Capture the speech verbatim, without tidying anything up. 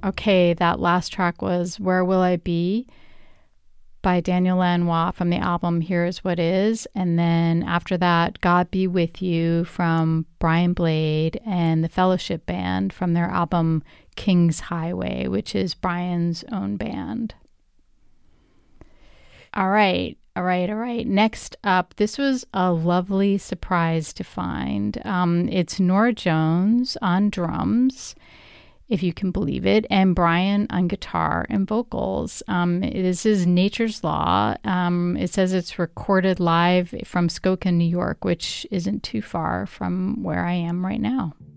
Okay, that last track was Where Will I Be by Daniel Lanois from the album Here's What Is. And then after that, God Be With You from Brian Blade and the Fellowship Band from their album King's Highway, which is Brian's own band. All right, all right, all right. Next up, this was a lovely surprise to find. Um, it's Norah Jones on drums, if you can believe it, and Brian on guitar and vocals. Um, this is Nature's Law. Um, it says it's recorded live from Skokie, New York, which isn't too far from where I am right now.